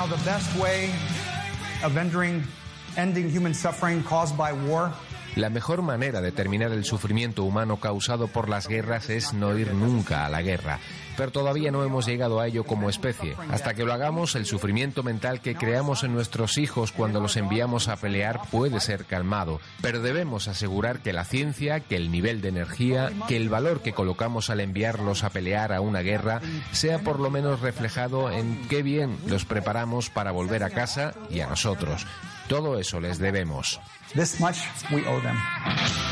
now the best way of ending human suffering caused by war. La mejor manera de terminar el sufrimiento humano causado por las guerras es no ir nunca a la guerra. Pero todavía no hemos llegado a ello como especie. Hasta que lo hagamos, el sufrimiento mental que creamos en nuestros hijos cuando los enviamos a pelear puede ser calmado. Pero debemos asegurar que la ciencia, que el nivel de energía, que el valor que colocamos al enviarlos a pelear a una guerra sea por lo menos reflejado en qué bien los preparamos para volver a casa y a nosotros. Todo eso les debemos. This much we owe them.